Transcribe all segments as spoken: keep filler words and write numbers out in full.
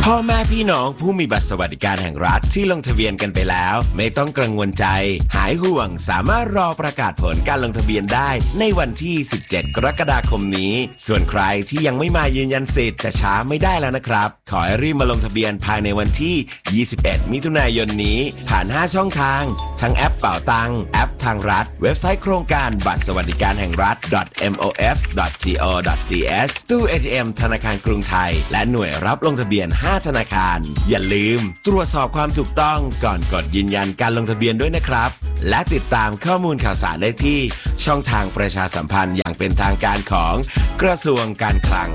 พ่อแม่พี่น้องผู้มีบัตรสวัสดิการแห่งรัฐที่ลงทะเบียนกันไปแล้วไม่ต้องกังวลใจหายห่วงสามารถรอประกาศผลการลงทะเบียนได้ในวันที่สิบเจ็ดกรกฎาคมนี้ส่วนใครที่ยังไม่มายืนยันสิทธิ์จะช้าไม่ได้แล้วนะครับขอให้รีบมาลงทะเบียนภายในวันที่ยี่สิบเอ็ดมิถุนายนนี้ผ่านห้าช่องทางทั้งแอปเป๋าตังแอปทางรัฐเว็บไซต์โครงการบัตรสวัสดิการแห่งรัฐ เอ็ม โอ เอฟ ดอท จี โอ ดอท ที เอส ตู้ เอ ที เอ็ม ธนาคารกรุงไทยและหน่วยรับลงทะเบียนห้าธนาคารอย่าลืมตรวจสอบความถูกต้องก่อนกดยืนยันการลงทะเบียนด้วยนะครับและติดตามข้อมูลข่าวสารได้ที่ช่องทางประชาสัมพันธ์อย่างเป็นทางการของกระทรวงการคลัง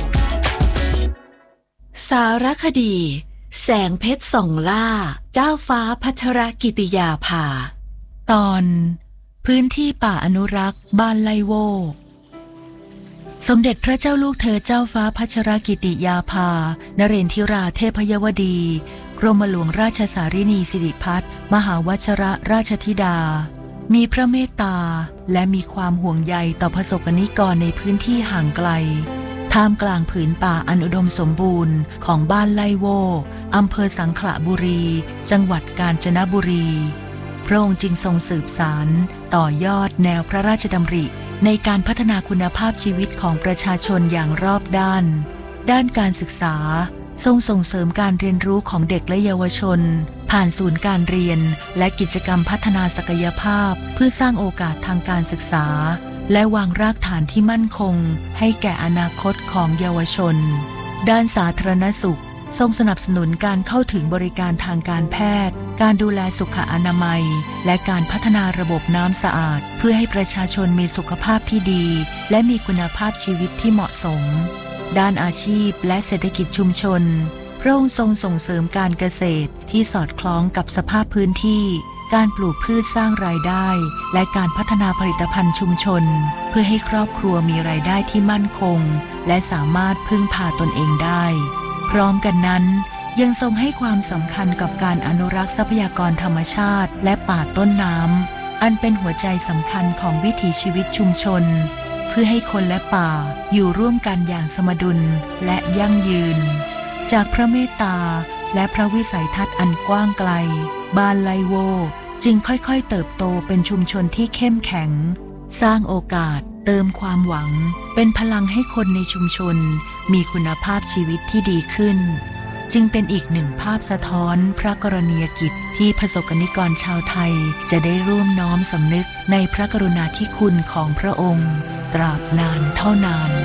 สารคดีแสงเพชรส่องล่าเจ้าฟ้าพัชรกิติยาภาตอนพื้นที่ป่าอนุรักษ์บ้านไลโวสมเด็จพระเจ้าลูกเธอเจ้าฟ้าพัชรกิติยาภานเรนทิราเทพยวดีกรมหลวงราชสารินีสิริพัฒน์มหาวชรราชธิดามีพระเมตตาและมีความห่วงใยต่อประสบนิกรในพื้นที่ห่างไกลท่ามกลางผืนป่าอันอุดมสมบูรณ์ของบ้านไลโวอำเภอสังขละบุรีจังหวัดกาญจนบุรีพระองค์จึงทรงสืบสานต่อยอดแนวพระราชดำริในการพัฒนาคุณภาพชีวิตของประชาชนอย่างรอบด้านด้านการศึกษาทรงส่งเสริมการเรียนรู้ของเด็กและเยาวชนผ่านศูนย์การเรียนและกิจกรรมพัฒนาศักยภาพเพื่อสร้างโอกาสทางการศึกษาและวางรากฐานที่มั่นคงให้แก่อนาคตของเยาวชนด้านสาธารณสุขทรงสนับสนุนการเข้าถึงบริการทางการแพทย์การดูแลสุขอนามัยและการพัฒนาระบบน้ำสะอาดเพื่อให้ประชาชนมีสุขภาพที่ดีและมีคุณภาพชีวิตที่เหมาะสมด้านอาชีพและเศรษฐกิจชุมชนพระองค์ทรงส่งเสริมการเกษตรที่สอดคล้องกับสภาพพื้นที่การปลูกพืชสร้างรายได้และการพัฒนาผลิตภัณฑ์ชุมชนเพื่อให้ครอบครัวมีรายได้ที่มั่นคงและสามารถพึ่งพาตนเองได้พร้อมกันนั้นยังทรงให้ความสำคัญกับการอนุรักษ์ทรัพยากรธรรมชาติและป่าต้นน้ำอันเป็นหัวใจสำคัญของวิถีชีวิตชุมชนเพื่อให้คนและป่าอยู่ร่วมกันอย่างสมดุลและยั่งยืนจากพระเมตตาและพระวิสัยทัศน์อันกว้างไกลบ้านไลโวจึงค่อยๆเติบโตเป็นชุมชนที่เข้มแข็งสร้างโอกาสเติมความหวังเป็นพลังให้คนในชุมชนมีคุณภาพชีวิตที่ดีขึ้นจึงเป็นอีกหนึ่งภาพสะท้อนพระกรณียกิจที่ประสบนิกรชาวไทยจะได้ร่วมน้อมสำนึกในพระกรุณาธิคุณของพระองค์ตราบนานเท่านาน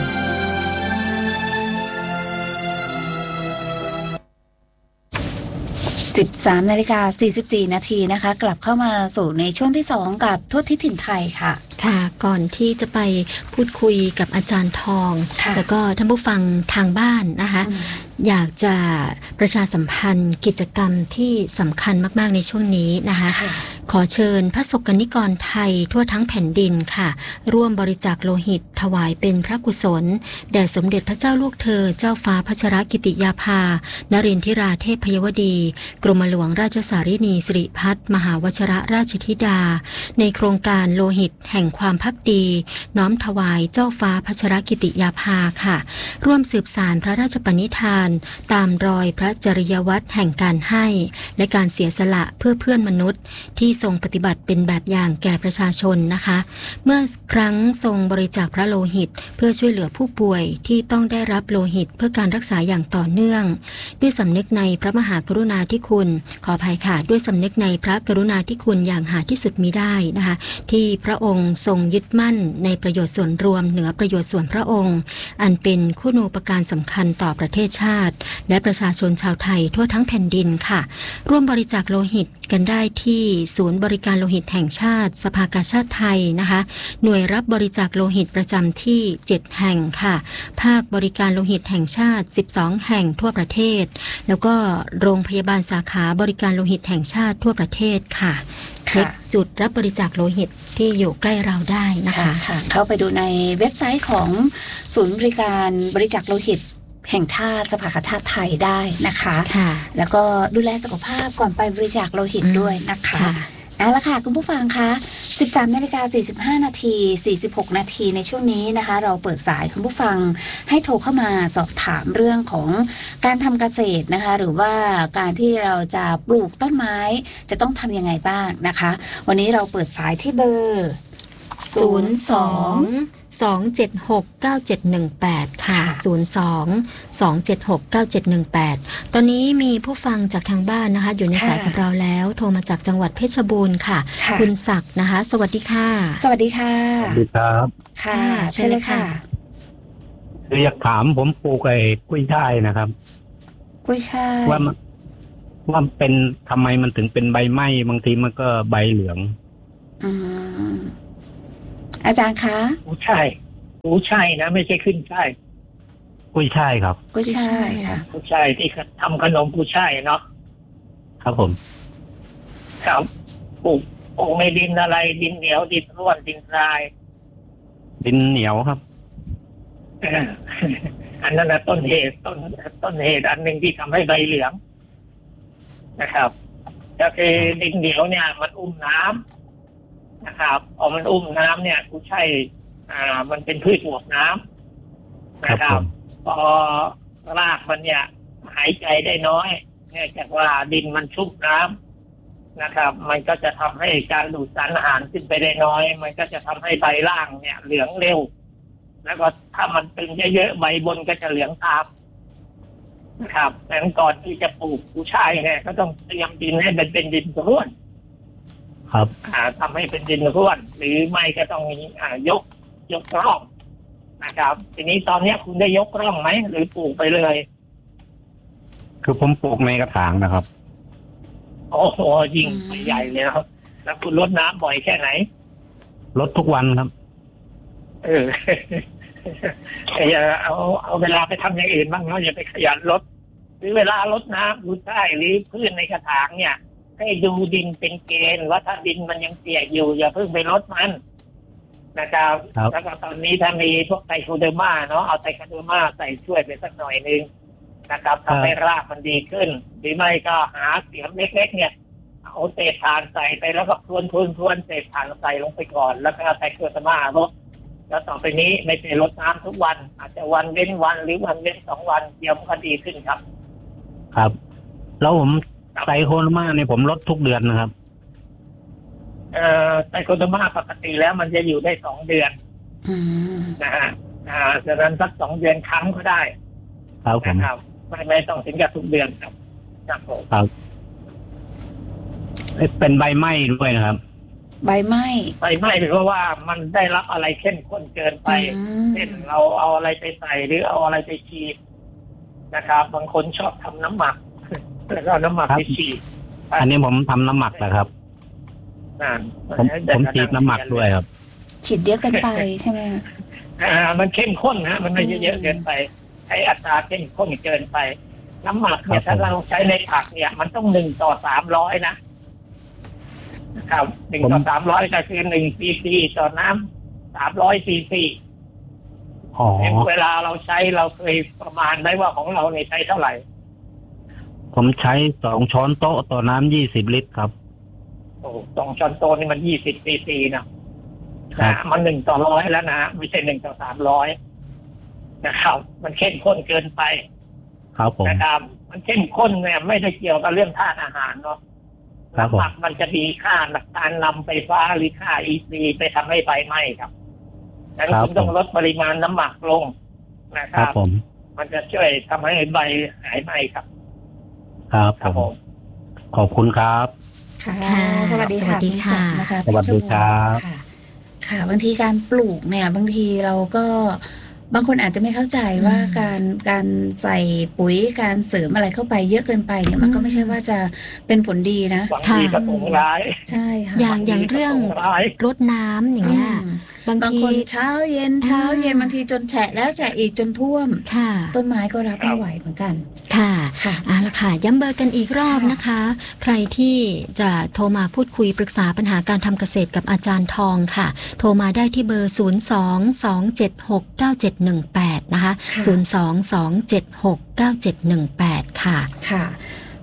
สิบสามนาฬิกาสี่สิบสี่นาทีนะคะกลับเข้ามาสู่ในช่วงที่สองกับทั่วทิศถิ่นไทยค่ะค่ะก่อนที่จะไปพูดคุยกับอาจารย์ทองแล้วก็ท่านผู้ฟังทางบ้านนะคะอยากจะประชาสัมพันธ์กิจกรรมที่สำคัญมากๆในช่วงนี้นะคะขอเชิญพระสกนิกรไทยทั่วทั้งแผ่นดินค่ะร่วมบริจาคโลหิตถวายเป็นพระกุศลแด่สมเด็จพระเจ้าลูกเธอเจ้าฟ้าพัชรกิติยาภานเรนทิราเทพยวดีกรมหลวงราชสารินีสิริพัฒน์มหาวชรราชธิดาในโครงการโลหิตแห่งความภักดีน้อมถวายเจ้าฟ้าพัชรกิติยาภาค่ะร่วมสืบสานพระราชปณิธานตามรอยพระจริยวัตรแห่งการให้และการเสียสละเพื่อเพื่อนมนุษย์ที่ทรงปฏิบัติเป็นแบบอย่างแก่ประชาชนนะคะเมื่อครั้งทรงบริจาคพระโลหิตเพื่อช่วยเหลือผู้ป่วยที่ต้องได้รับโลหิตเพื่อการรักษาอย่างต่อเนื่องด้วยสำนึกในพระมหากรุณาธิคุณขออภัยค่ะด้วยสำนึกในพระกรุณาธิคุณอย่างหาที่สุดมิได้นะคะที่พระองค์ทรงยึดมั่นในประโยชน์ส่วนรวมเหนือประโยชน์ส่วนพระองค์อันเป็นคุณูปการสำคัญต่อประเทศชาติและประชาชนชาวไทยทั่วทั้งแผ่นดินค่ะร่วมบริจาคโลหิตกันได้ที่ศูนย์บริการโลหิตแห่งชาติสภากาชาติไทยนะคะหน่วยรับบริจาคโลหิตประจำที่เจ็ดแห่งค่ะภาคบริการโลหิตแห่งชาติสิบสองแห่งทั่วประเทศแล้วก็โรงพยาบาลสาขาบริการโลหิตแห่งชาติทั่วประเทศค่ะเช็คจุดรับบริจาคโลหิตที่อยู่ใกล้เราได้นะคะเข้าไปดูในเว็บไซต์ของศูนย์บริการบริจาคโลหิตแห่งชาติสภากาชาติไทยได้นะคะแล้วก็ดูแลสุขภาพก่อนไปบริจาคโลหิตด้วยนะคะเอาละค่ะคุณผู้ฟังคะ สิบสามนาฬิกาสี่สิบห้านาทีสี่สิบหกนาทีในช่วงนี้นะคะเราเปิดสายคุณผู้ฟังให้โทรเข้ามาสอบถามเรื่องของการทำเกษตรนะคะหรือว่าการที่เราจะปลูกต้นไม้จะต้องทำยังไงบ้างนะคะวันนี้เราเปิดสายที่เบอร์ศูนย์ สอง สอง เจ็ด หก เก้า เจ็ด หนึ่ง แปดค่ะศูนย์ สอง สอง เจ็ด หก เก้า เจ็ด หนึ่ง แปดตอนนี้มีผู้ฟังจากทางบ้านนะคะอยู่ในสายกับเราแล้วโทรมาจากจังหวัดเพชรบูรณ์ค่ะคุณศักดิ์นะคะสวัสดีค่ะสวัสดีค่ะสวัสดีครับค่ะเชิญเลยค่ะคืออยากถามผมปลูกไอ้กุ้ยช่ายนะครับกุ้ยช่ายว่าว่าเป็นทำไมมันถึงเป็นใบไหม้บางทีมันก็ใบเหลืองอืมอาจารย์คะกุ้ยช่ายกุ้ยช่ายนะไม่ใช่ขึ้นช่ายกุ้ยช่ายครับกุ้ยช่ายค่ะกุ้ยช่ายที่ทำขนมกุ้ยช่ายเนาะครับผมครับปลูกปลูกในดินอะไรดินเหนียวดินร่วนดินทรายดินเหนียวครับอันนั้นนะต้นเหตุต้นต้นเหตุอันหนึ่งที่ทำให้ใบเหลืองนะครับก็คือดินเหนียวเนี่ยมันอุ้มน้ำนะครับพอมันอุ้มน้ำเนี่ยกุ้ยช่ายอ่ามันเป็นพืชบวกน้ำนะครับพอรากมันเนี่ยหายใจได้น้อยเนื่องจากว่าดินมันชุบน้ำนะครับมันก็จะทำให้การดูดสารอาหารขึ้นไปได้น้อยมันก็จะทำให้ใบล่างเนี่ยเหลืองเร็วแล้วก็ถ้ามันเป็นเยอะๆใบบนก็จะเหลืองตามนะครับแต่ก่อนที่จะปลูกกุ้ยช่ายเนี่ยก็ต้องเตรียมดินให้เป็นเป็นดินร่วนครับอ่าทำให้เป็นดินร่วนหรือไม่ก็ต้องมีอ่ายกยกร่องนะครับทีนี้ตอนนี้คุณได้ยกร่องไหมหรือปลูกไปเลยคือผมปลูกในกระถางนะครับโอ้โหยิ่งไปใหญ่เลยครับแล้วคุณรดน้ำบ่อยแค่ไหนรดทุกวันครับเอออย่าเอาเอาเวลาไปทำอย่างอื่นบ้างเนาะอย่าไปขยันรดหรือเวลารดน้ำดูใต้หรือพืชในกระถางเนี่ยให้ดูดินเป็นเกณฑ์ว่าถ้าดินมันยังเปียกอยู่อย่าเพิ่งไปรดมันนะครับแล้วก็ตอนนี้ถ้ามีพวกไตรโคเดอร์มาเนาะเอาไตรโคเดอร์มาใส่ช่วยไปสักหน่อยนึงนะครับทำให้รากมันดีขึ้นหรือไม่ก็หาเสียมเล็กๆเนี่ยเอาเศษถ่านใส่ไปแล้วก็พรวนพรวนพรวนเศษถ่านใส่ลงไปก่อนแล้วก็ไตรโคเดอร์มารดแล้วต่อไปนี้ไม่ใช่รดน้ำทุกวันอาจจะวันเว้นวันหรือวันเว้นสองวันเดี๋ยวมันก็ดีขึ้นครับครับแล้วผมไตรโคเดอร์มาเนี่ยผมลดทุกเดือนนะครับเอ่อไตรโคเดอร์มาปกติแล้วมันจะอยู่ได้สองเดือนนะฮะอ่าฉะนั้นสักสองเดือนครั้งก็ได้ครับผมครับไม่ไม่ต้องถึงกับทุกเดือนครับครับผมครับเป็นใบไหม้ด้วยนะครับใบไหม้ใบไหม้เพราะว่ามันได้รับอะไรเข้มข้นเกินไปเช่นเราเอาอะไรไปใส่หรือเอาอะไรไปฉีดนะครับบางคนชอบทำน้ำหมักแล้วก็น้ำหมักไปฉีดอันนี้ผมทำน้ำหมักนะครับผมผมฉีดน้ำหมักด้วยครับฉีดเยอะเกินไปใช่ไหมอ่ามันเข้มข้นนะมันไม่เยอะเกินไปใช้อัตราเข้มข้นเกินไปน้ำหมักเนี่ยถ้าเราใช้ในผักเนี่ยมันต้องหนึ่งต่อสามร้อยนะครับหนึ่งต่อสามร้อยก็คือหนึ่งซีซีต่อน้ำสามร้อยซีซีเวลาเราใช้เราเคยประมาณได้ว่าของเราในใช้เท่าไหร่ผมใช้สองช้อนโต๊ะต่อน้ำยี่สิบลิตรครับโอ้สองช้อนโต๊ะนี่มันยี่สิบซีซีนะนะมันหนึ่งต่อร้อยแล้วนะไม่ใช่หนึ่งต่อสามร้อยนะครับมันเข้มข้นเกินไปครับผมนะครับมันเข้มข้นเนี่ยไม่ได้เกี่ยวกับเรื่องธาตุอาหารเนาะน้ำหมักมันจะมีค่าการนำไฟฟ้าหรือค่า อี ซี ไปทำให้ใบไหม้ครับดังนั้นคุณต้องลดปริมาณน้ำหมักลงนะครับมันจะช่วยทำให้ใบหายไหม้ครับครับผมขอบคุณครับค่ะสวัสดีค่ะพี่ศักดิ์นะคะสวัสดีครับค่ะบางทีการปลูกเนี่ยบางทีเราก็บางคนอาจจะไม่เข้าใจว่าการการใส่ปุ๋ยการเสริมอะไรเข้าไปเยอะเกินไปเนี่ยมันก็ไม่ใช่ว่าจะเป็นผลดีนะค่ะใช่ค่ะอย่างอย่างเรื่องรดน้ำอย่างเงี้ยบางคนเช้าเย็นเช้าเย็นบางทีจนแฉะแล้วแฉะอีกจนท่วมต้นไม้ก็รับไม่ไหวเหมือนกันค่ะค่ะเอาละค่ะย้ำเบอร์กันอีกรอบนะคะใครที่จะโทรมาพูดคุยปรึกษาปัญหาการทำเกษตรกับอาจารย์ทองค่ะโทรมาได้ที่เบอร์ศูนย์ สอง สอง เจ็ด หก เก้า เจ็ด หนึ่ง แปดนะคะศูนย์ สอง สอง เจ็ด หก เก้า เจ็ด หนึ่ง แปดค่ะค่ะ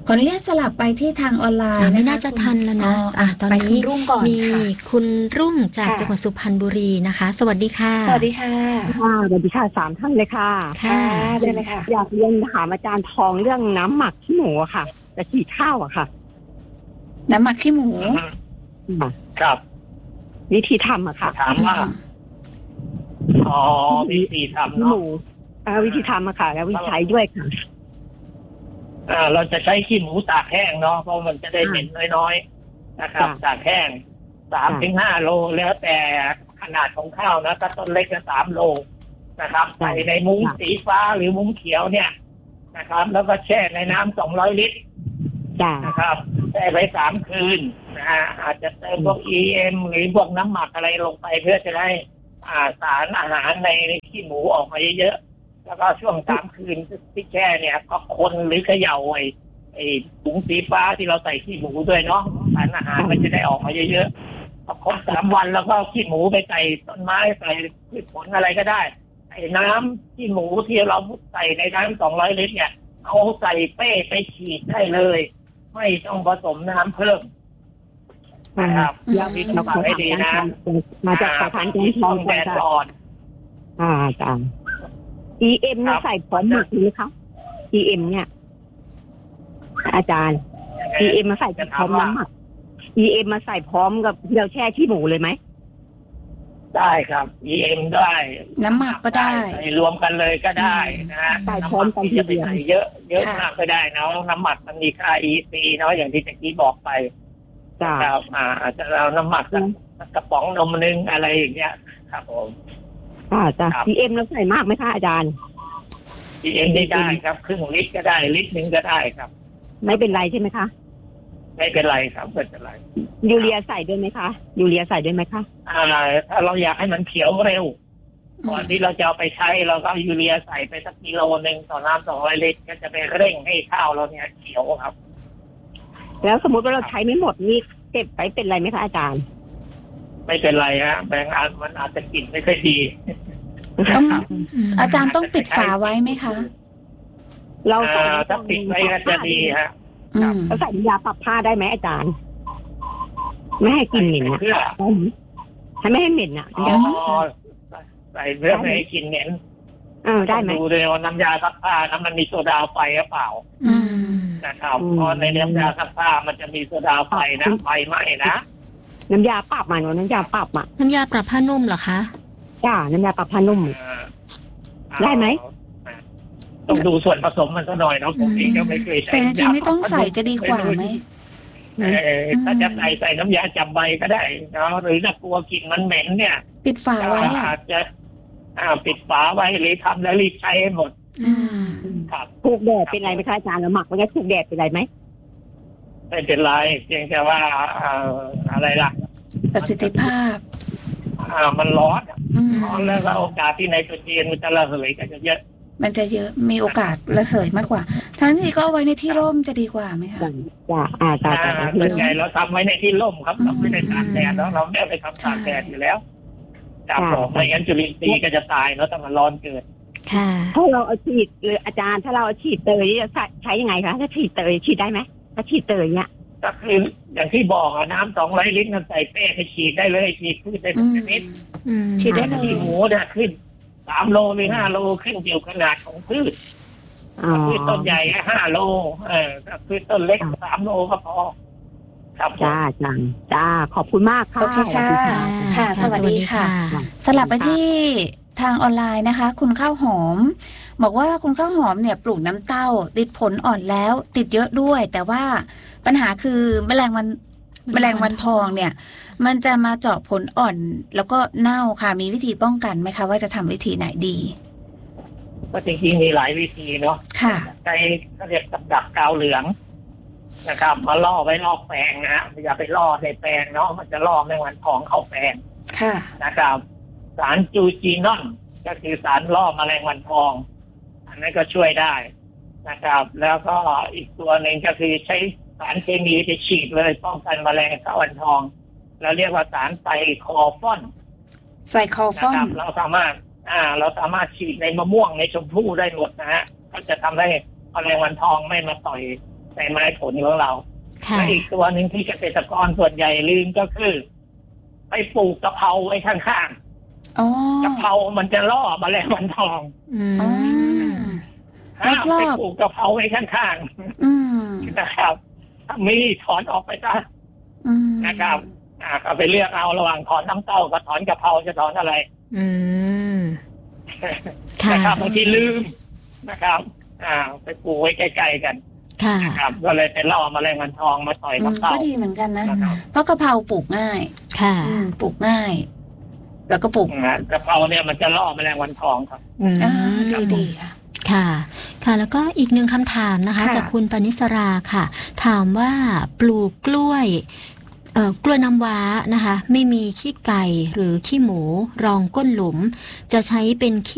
ขออนุญาตสลับไปที่ทางออนไลน์ไม่นะคะน่าจะทันแล้วนะอ๋ออ่ะตอนไปคุนี้ณรุ่งก่อนมีค่ะคุณรุ่งจากค่ะจังหวัดสุพรรณบุรีนะคะ สวัสดีค่ะสวัสดีค่ะค่ะสวัสดีค่ะสามท่านเลยค่ะค่ะเชิญเลยค่ะอยากเรียนถามอาจารย์ทองเรื่องน้ำหมักขี้หมูอะค่ะจะฉีดข้าวอะค่ะน้ำหมักขี้หมูครับวิธีทำอะค่ะถามว่าอ๋อวิธีทำขี้หเนาะมูเอ่อวิธีทำอะค่ะ แล้ววิธีใช้ด้วยค่ะอ่าเราจะใช้ขี้หมูตากแห้งเนาะเพราะมันจะได้เหม็นน้อยๆนะครับค่ะตากแห้งสามถึงห้าโลแล้วแต่ขนาดของข้าวนะถ้าต้นเล็กก็สามโลนะครับใส่ในมุ้งสีฟ้าหรือมุ้งเขียวเนี่ยนะครับ แล้วก็แช่ในน้ำสองร้อยลิตรจ้านะครับแช่ไว้สามคืนนะฮะอาจจะเติมพวก อี เอ็ม หรือพวกน้ำหมักอะไรลงไปเพื่อจะได้อ่าสารอาหารในขี้หมูออกมาเยอะๆแล้วก็ช่วงสามคืนที่แช่เนี่ยก็คนหรือเขย่าไอ้ไอ้ถุงสีฟ้าที่เราใส่ขี้หมูด้วยเนาะสารอาหารมันจะได้ออกมาเยอะๆพอครบสามวันแล้วก็ขี้หมูไปใส่ต้นไม้ใส่พืชผลอะไรก็ได้ไอ้น้ำขี้หมูที่เราใส่ในน้ำสองร้อยลิตรเนี่ยเอาใส่เป้ไปฉีดได้เลยไม่ต้องผสมน้ำเพิ่มนะครับอืมยังมีคำสั่งให้ดีนะมาจากสถานการณ์ทต้ออง งแดดร้อนอ่าจ้า อี เอ็มครัเนี่ยบใส่พร้อมหมักไหมคะ อี เอ็ม เนี่ย อาจารย์ อี เอ็ม มาใส่พร้อมน้ำหมัก อี เอ็ม มาใส่พร้อมกับที่เราแช่ขี้หมูเลยไหมได้ครับ อี เอ็ม ได้น้ำหมักก็ได้ใส่รวมกันเลยก็ได้นะฮะใส่พร้อมกันทีจะไปเดียวใส่เยอะเยอะค่ะมากก็ได้นะน้ำหมักมันมีค่า อี ซี เนาะอย่างที่ตะกี้บอกไปจ้าครับอ่าอาจจะเอาน้ำหมักสักสักกระป๋องนมนึงอะไรอย่างเงี้ยครับผมอ่าจ้าครับอี เอ็ม เราใส่มากไหมคะอาจารย์อี เอ็ม ได้ได้ครับครึ่งลิตรก็ได้ลิตรหนึ่งก็ได้ครับไม่เป็นไรใช่ไหมคะไม่เป็นไรครับไม่เป็นไรยูเรียใส่ด้วยไหมคะ ยูเรียใส่ด้วยไหมคะอ่าถ้าเราอยากให้มันเขียวเร็วก่อนที่เราจะเอาไปใช้เราก็เอายูเรียใส่ไปสักกิโลหนึ่งต่อน้ำสองร้อยลิตรก็จะไปเร่งให้ข้าวเราเนี่ยเขียวครับแล้วสมมติว่าเราใช้ไม่หมดนี่เก็บไปเป็นไรไหมคะอาจารย์ไม่เป็นไรฮะแบงอาจมันอาจจะกลิ่นไม่ค่อยดีต้องครับอาจารย์ต้องปิดฝาไว้ไหมคะเราใส่อ่าถ้าปิดไว้ก็จะดีฮะอืมเราใส่น้ำยาปรับผ้าได้ไหมอาจารย์ ไม่ให้กลิ่นเหม็นอ่ะเพื่อให้ไม่ให้เหม็นอ่ะอ๋อใส่เพื่อไม่ให้กลิ่นเหม็นเออได้ไหมดูเลยว่าน้ำยาซักผ้านั้นมันมีโซดาไฟหรือเปล่าอืมนะครับอืมเพราะในน้ำยาซักผ้ามันจะมีโซดาไฟนะไฟไหม้นะน้ำยาปรับมาเนอะน้ำยาปรับอ่ะน้ำยาปรับผ้านุ่มเหรอคะจ้าน้ำยาปรับผ้านุ่มอ่าได้ไหมต้องดูส่วนผสมมันก็หน่อยเนาะผมเองก็ไม่เคยใช้แต่จริงๆไม่ต้องใส่จะดีกว่าไหมเออถ้าจะใส่ใส่น้ำยาจับใบก็ได้เนาะหรือถ้ากลัวกลิ่นมันเหม็นเนี่ยปิดฝาไว้อะอาจจะอ่าปิดฝาไว้หรือทำแล้วรีบใช้ให้หมดอืมครับถูกแดดเป็นไรไหมคะอาจารย์เราหมักไว้แล้วถูกแดดเป็นไรไหมไม่เป็นไรเพียงแต่ว่าอ่าอะไรล่ะประสิทธิภาพอ่ามันร้อนอืมร้อนแล้วก็โอกาสที่ไนโตรเจนมันจะระเหยก็จะเยอะมันจะเยอะมีโอกาสระเหยมากกว่าทั้งที่ก็เอาไว้ในที่ร่มจะดีกว่าไหมคะจ้าจ้าอ่าจ้าอ่าจ้าส่วนใหญ่เราทำไว้ในที่ร่มครับเราไม่ได้ตากแดดแล้วเราไม่ได้ไปทำตากแดดอยู่แล้วครับผมไม่งั้นจุลินทรีย์ก็จะตายเนาะถ้ามันร้อนเกินค่ะถ้าเราเอาฉีดหรืออาจารย์ถ้าเราเอาฉีดเตยนี่จะใช้ยังไงคะถ้าฉีดเตยฉีดได้ไหมถ้าฉีดเตยเนี่ยก็คืออย่างที่บอกอะน้ำสองร้อยลิตรมันใส่เป้ไปฉีดได้เลยฉีดพืชได้ทุกชนิดอืมฉีดได้เลยที่หมูเนี่ยขึ้นสามโลหรือห้าโลขึ้นเกี่ยวขนาดของพืชอ๋อพืชต้นใหญ่ห้าโลเออถ้าพืชต้นเล็กสามโลก็พอครับผมจ้าจ้าจ้าขอบคุณมากค่ะโอเคค่ะ ค่ะ สวัสดีค่ะ สลับไปที่ทางออนไลน์นะคะ คุณข้าวหอม บอกว่าคุณข้าวหอมเนี่ยปลูกน้ำเต้า ติดผลอ่อนแล้ว ติดเยอะด้วย แต่ว่าปัญหาคือแมลงวันแมลงวันทองเนี่ย มันจะมาเจาะผลอ่อนแล้วก็เน่าค่ะมีวิธีป้องกันไหมคะว่าจะทำวิธีไหนดีก็จริงๆมีหลายวิธีเนาะค่ะใช้เขาเรียกกับดักกาวเหลืองนะครับ มาล่อไว้รอบแปลงนะฮะอย่าไปล่อในแปลงเนาะมันจะล่อแมลงวันทองเข้าแปลงค่ะนะครับ สารจูจีนอนก็คือสารล่อแมลงวันทอง อันนั้นก็ช่วยได้นะครับ แล้วก็อีกตัวหนึ่งก็คือใช้สารเคมีไปฉีดเลยป้องกันแมลงเข้าวันทองเราเรียกว่าสารไตรคอฟอนใส่คอฟนะอนครับเราสามารถ อ่า เราสามารถฉีดในมะม่วงในชมพู่ได้หมดนะฮะก็จะทำให้แมลงวันทองไม่มาต่อยในไม้ผลของเราค่ะและอีกตัวหนึ่งที่เกษตรกรส่วนใหญ่ลืมก็คือไปปลูกกะเพราไว้ข้างอ๋อๆกะเพรามันจะล่อแมลงวันทองอือ๋อมห้ามรอบๆไปปลูกกะเพราไว้ข้างอืมๆนะครับถ้ามีถอนออกไปซะอืมนะครับอ่าก็ไปเลือกเอาระหว่างถอนน้ำเต้ากับถอนกะเพราจะถอนอะไรอืม ค่ะนะครับบางทีลืมนะครับ อ่า ไปปลูกไว้ใกล้ๆกันค่ะนะครับ ก็เลยเป็นล่อแมลงวันทองมาต่อยอืมน้ำเต้าก็ดีเหมือนกันนะนะครับเพราะกะเพราปลูกง่ายค่ะอืมปลูกง่าย แล้วก็ปลูกนะกะเพราเนี่ยมันจะล่อแมลงวันทองครับอืมอ่าดีดีค่ะค่ะ ค่ะ แล้วก็อีกหนึ่งคำถามนะคะค่ะจากคุณปณิสราค่ะ ถามว่าปลูกกล้วย เอ่อกล้วยน้ำว้านะคะ ไม่มีขี้ไก่หรือขี้หมูรองก้นหลุม จะใช้เป็นขี้